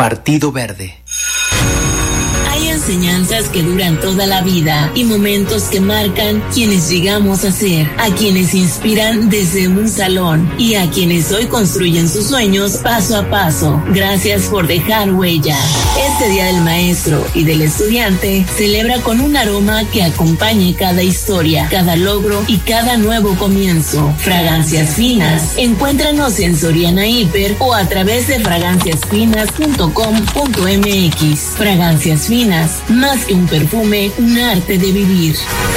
Partido Verde. Hay enseñanzas que duran toda la vida y momentos que marcan quienes llegamos a ser, a quienes inspiran desde un salón y a quienes hoy construyen sus sueños paso a paso. Gracias por dejar huella. Este Día del Maestro y del Estudiante celebra con un aroma que acompañe cada historia, cada logro y cada nuevo comienzo. Fragancias Finas. Encuéntranos en Soriana Hiper o a través de fraganciasfinas.com.mx. Fragancias Finas, más que un perfume, un arte de vivir.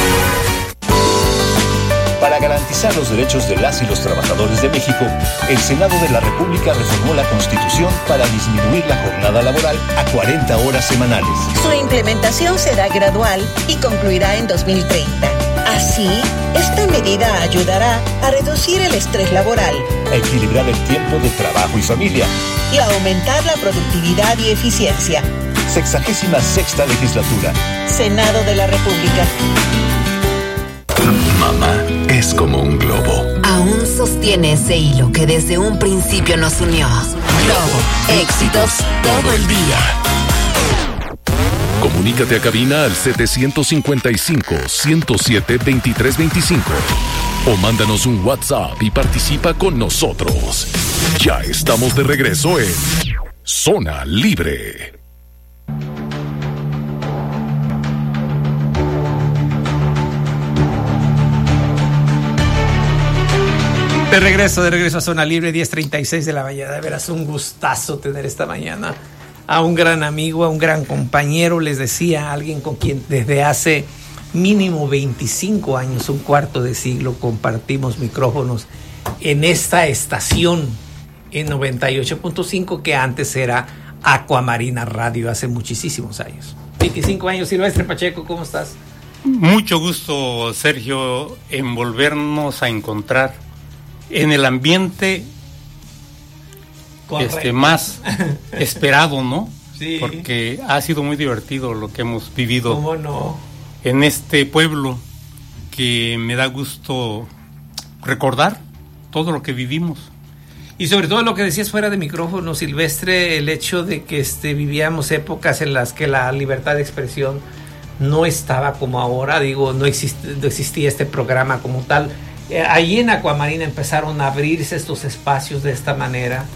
Para garantizar los derechos de las y los trabajadores de México, el Senado de la República reformó la Constitución para disminuir la jornada laboral a 40 horas semanales. Su implementación será gradual y concluirá en 2030. Así, esta medida ayudará a reducir el estrés laboral, a equilibrar el tiempo de trabajo y familia y a aumentar la productividad y eficiencia. 66ª legislatura. Senado de la República. Mamá es como un globo. Aún sostiene ese hilo que desde un principio nos unió. Globo, éxitos todo el día. Comunícate a cabina al 755-107-2325 o mándanos un WhatsApp y participa con nosotros. Ya estamos de regreso en Zona Libre. De regreso a Zona Libre, 10:36 de la mañana. De veras, un gustazo tener esta mañana a un gran amigo, a un gran compañero. Les decía, alguien con quien desde hace mínimo 25 años, un cuarto de siglo, compartimos micrófonos en esta estación, en 98.5, que antes era Aquamarina Radio, hace muchísimos años. 25 años. Silvestre Pacheco, ¿cómo estás? Mucho gusto, Sergio, en volvernos a encontrar en el ambiente más esperado, ¿no? Sí. Porque ha sido muy divertido lo que hemos vivido. ¿Cómo no? En este pueblo, que me da gusto recordar todo lo que vivimos. Y sobre todo lo que decías fuera de micrófono, Silvestre, el hecho de que vivíamos épocas en las que la libertad de expresión no estaba como ahora. Digo, no existía este programa como tal. Allí en Aquamarina empezaron a abrirse estos espacios de esta manera,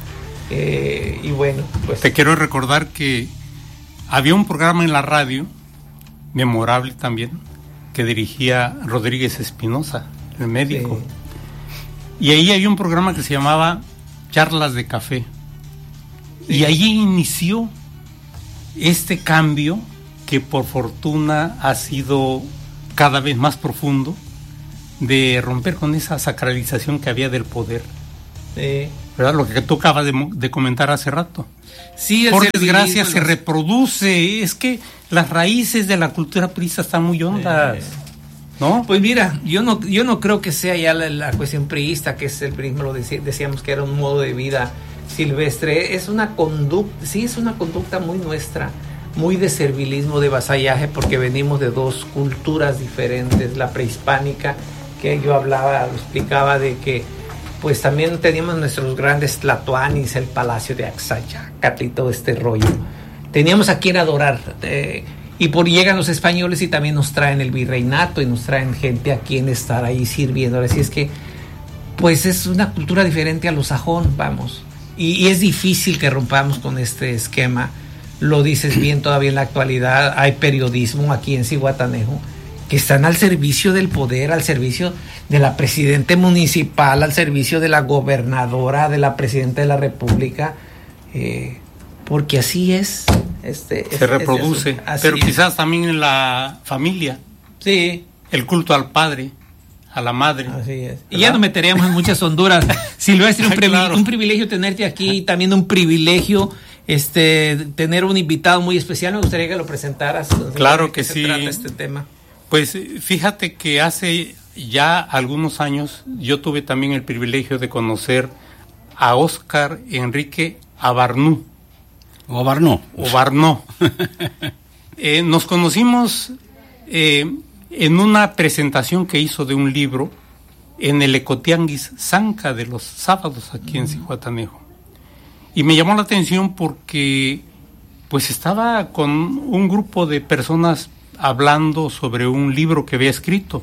y bueno, pues... Te quiero recordar que había un programa en la radio, memorable también, que dirigía Rodríguez Espinosa, el médico. Sí. Y ahí había un programa que se llamaba Charlas de Café. Sí. Y allí inició este cambio que por fortuna ha sido cada vez más profundo, de romper con esa sacralización que había del poder. Sí. ¿Verdad? Lo que tú acabas de comentar hace rato. Sí, por desgracia se reproduce. Es que las raíces de la cultura priista están muy hondas, ¿no? Pues mira, yo no creo que sea ya la cuestión priista, que es el priismo, lo decíamos que era un modo de vida, Silvestre. Es una conducta muy nuestra, muy de servilismo, de vasallaje, porque venimos de dos culturas diferentes. La prehispánica, que yo lo explicaba, de que pues también teníamos nuestros grandes tlatoanis, el palacio de Axayácatl y todo este rollo. Teníamos a quien adorar, y llegan los españoles y también nos traen el virreinato y nos traen gente a quien estar ahí sirviendo. Así es que pues es una cultura diferente a lo sajón, vamos, y es difícil que rompamos con este esquema. Lo dices bien, todavía en la actualidad hay periodismo aquí en Zihuatanejo que están al servicio del poder, al servicio de la presidenta municipal, al servicio de la gobernadora, de la presidenta de la república, porque así es. Se reproduce, pero quizás también en la familia. Sí. El culto al padre, a la madre. Así es. ¿Verdad? Y ya nos meteríamos en muchas honduras. Silvestre, un privilegio tenerte aquí, y también un privilegio tener un invitado muy especial. Me gustaría que lo presentaras. Claro que sí. ¿De qué se trata este tema? Pues fíjate que hace ya algunos años yo tuve también el privilegio de conocer a Óscar Enrique Abarnú. Obarnó. Nos conocimos en una presentación que hizo de un libro en el Ecotianguis Zanca de los sábados aquí en Zihuatanejo. Y me llamó la atención porque Pues estaba con un grupo de personas hablando sobre un libro que había escrito.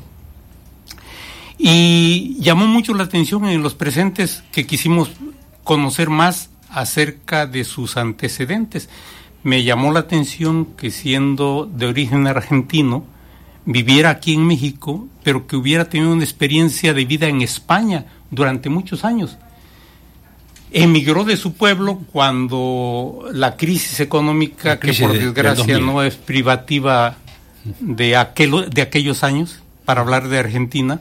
Y llamó mucho la atención en los presentes que quisimos conocer más acerca de sus antecedentes. Me llamó la atención que, siendo de origen argentino, viviera aquí en México, pero que hubiera tenido una experiencia de vida en España durante muchos años. Emigró de su pueblo cuando la crisis económica, que por desgracia no es privativa de aquellos años, para hablar de Argentina,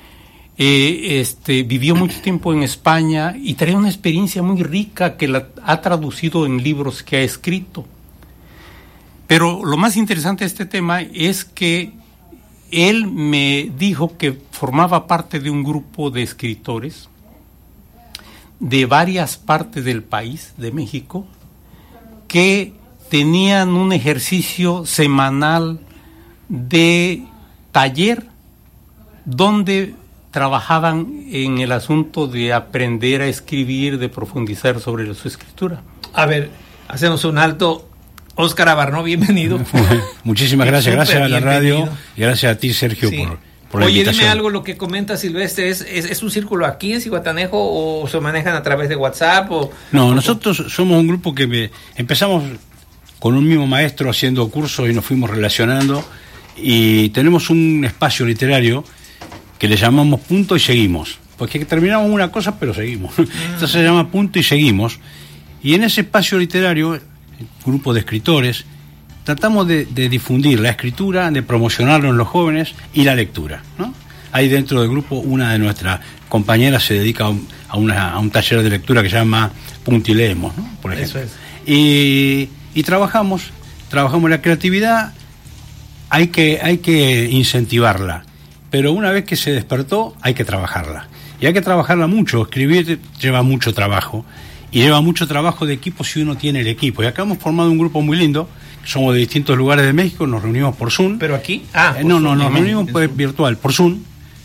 vivió mucho tiempo en España y traía una experiencia muy rica que la ha traducido en libros que ha escrito. Pero lo más interesante de este tema es que él me dijo que formaba parte de un grupo de escritores de varias partes del país, de México, que tenían un ejercicio semanal de taller donde trabajaban en el asunto de aprender a escribir, de profundizar sobre su escritura. A ver, hacemos un alto. Óscar Abarnó, bienvenido. Muchísimas gracias, gracias a la radio y gracias a ti, Sergio, sí, por la invitación. Dime algo, lo que comenta Silvestre, ¿es un círculo aquí en Zihuatanejo o se manejan a través de WhatsApp? No, nosotros somos un grupo que empezamos con un mismo maestro haciendo cursos y nos fuimos relacionando, y tenemos un espacio literario que le llamamos Punto y Seguimos, porque terminamos una cosa pero seguimos. Entonces se llama Punto y Seguimos, y en ese espacio literario, grupo de escritores, tratamos de difundir la escritura, de promocionarlo en los jóvenes y la lectura, ¿no? Hay dentro del grupo una de nuestras compañeras se dedica a un taller de lectura que se llama Punto y Leemos, ¿no? Por ejemplo. Eso es. Y trabajamos la creatividad, hay que incentivarla, pero una vez que se despertó hay que trabajarla, y hay que trabajarla mucho. Escribir lleva mucho trabajo, y lleva mucho trabajo de equipo si uno tiene el equipo, y acá hemos formado un grupo muy lindo. Somos de distintos lugares de México, nos reunimos por Zoom. ¿Pero aquí? Nos reunimos virtual, por Zoom,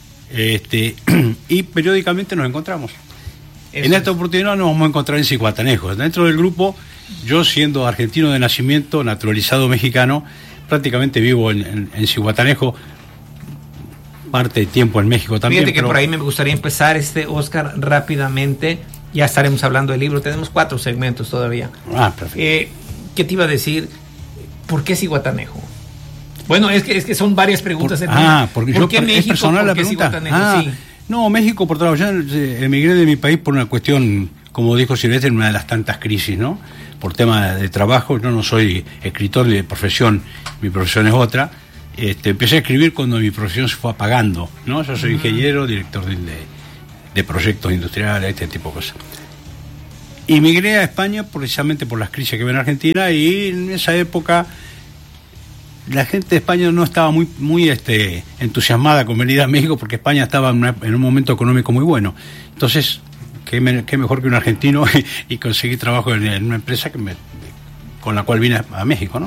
y periódicamente nos encontramos. En esta oportunidad nos vamos a encontrar en Zihuatanejo. Dentro del grupo, yo siendo argentino de nacimiento, naturalizado mexicano, prácticamente vivo en Zihuatanejo, parte de tiempo en México también. Fíjate que por ahí me gustaría empezar, Óscar, rápidamente. Ya estaremos hablando del libro, tenemos 4 segmentos todavía. Perfecto. ¿Qué te iba a decir? ¿Por qué Zihuatanejo? Bueno, es que son varias preguntas. Porque ¿por qué México? ¿Es personal la pregunta? Sí. No, México por trabajo. Yo emigré de mi país por una cuestión, como dijo Silvestre, en una de las tantas crisis, ¿no? Por tema de trabajo. Yo no soy escritor de profesión, mi profesión es otra. Empecé a escribir cuando mi profesión se fue apagando, ¿no? Yo soy ingeniero, director de proyectos industriales, este tipo de cosas. Y migré a España precisamente por las crisis que había en Argentina, y en esa época la gente de España no estaba muy entusiasmada con venir a México, porque España estaba en un momento económico muy bueno. Entonces, qué mejor que un argentino y conseguir trabajo en una empresa con la cual vine a México, ¿no?